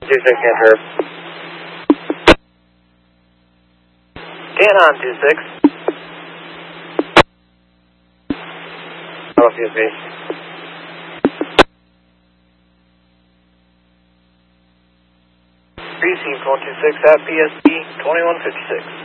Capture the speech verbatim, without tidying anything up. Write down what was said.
two six enter. ten on two six. Auto P S B. Received one two six at P S B twenty-one fifty-six.